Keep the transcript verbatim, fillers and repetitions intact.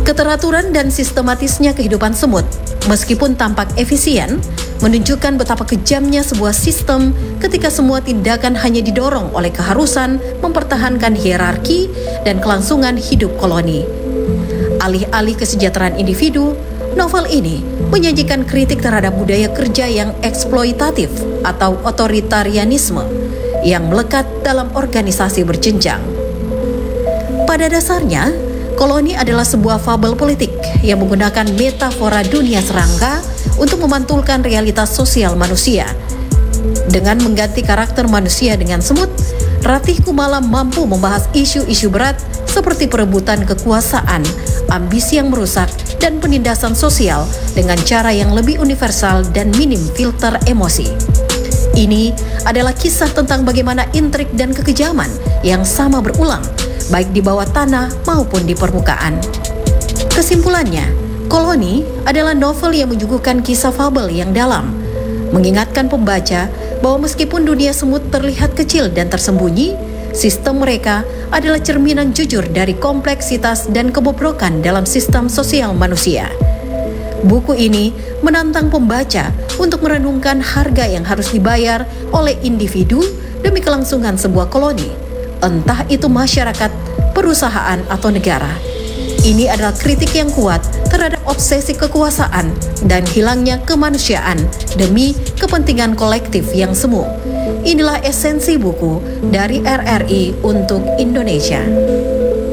Keteraturan dan sistematisnya kehidupan semut, meskipun tampak efisien, menunjukkan betapa kejamnya sebuah sistem ketika semua tindakan hanya didorong oleh keharusan mempertahankan hierarki dan kelangsungan hidup koloni. Alih-alih kesejahteraan individu, novel ini menyajikan kritik terhadap budaya kerja yang eksploitatif atau otoritarianisme yang melekat dalam organisasi berjenjang. Pada dasarnya, koloni adalah sebuah fabel politik yang menggunakan metafora dunia serangga untuk memantulkan realitas sosial manusia. Dengan mengganti karakter manusia dengan semut, Ratih Kumala mampu membahas isu-isu berat seperti perebutan kekuasaan, ambisi yang merusak, dan penindasan sosial dengan cara yang lebih universal dan minim filter emosi. Ini adalah kisah tentang bagaimana intrik dan kekejaman yang sama berulang, baik di bawah tanah maupun di permukaan. Kesimpulannya, Koloni adalah novel yang menyuguhkan kisah fabel yang dalam, mengingatkan pembaca bahwa meskipun dunia semut terlihat kecil dan tersembunyi, sistem mereka adalah cerminan jujur dari kompleksitas dan kebobrokan dalam sistem sosial manusia. Buku ini menantang pembaca untuk merenungkan harga yang harus dibayar oleh individu demi kelangsungan sebuah koloni, entah itu masyarakat, perusahaan, atau negara. Ini adalah kritik yang kuat terhadap obsesi kekuasaan dan hilangnya kemanusiaan demi kepentingan kolektif yang semu. Inilah esensi buku dari R R I untuk Indonesia.